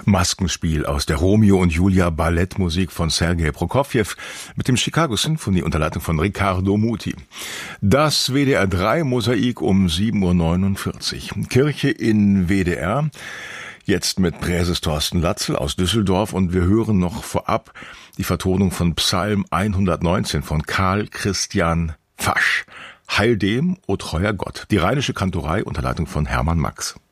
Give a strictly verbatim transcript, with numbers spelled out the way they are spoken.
Maskenspiel aus der Romeo und Julia Ballettmusik von Sergei Prokofjew mit dem Chicago Symphony unter Leitung von Riccardo Muti. Das W D R drei Mosaik um sieben Uhr neunundvierzig. Kirche in W D R. Jetzt mit Präses Thorsten Latzel aus Düsseldorf und wir hören noch vorab die Vertonung von Psalm hundertneunzehn von Karl Christian Fasch. Heil dem, o treuer Gott. Die Rheinische Kantorei unter Leitung von Hermann Max.